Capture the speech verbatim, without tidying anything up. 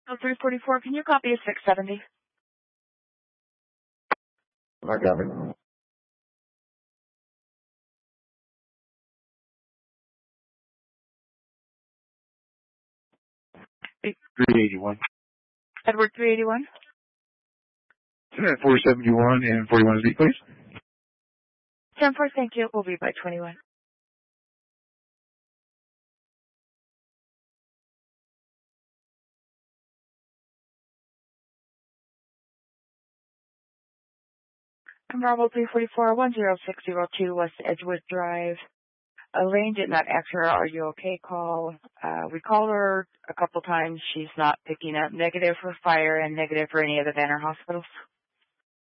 Oh, three forty-four, can you copy a six seventy? I got it. three eighty-one. Edward three eighty-one? four seventy-one and forty-one Z, please. ten four, thank you. We'll be by twenty-one. Bravo three forty-four, one zero six zero two West Edgewood Drive. Elaine did not answer our "Are you okay?" call. Uh, we called her a couple times. She's not picking up. Negative for fire and negative for any of the Banner hospitals.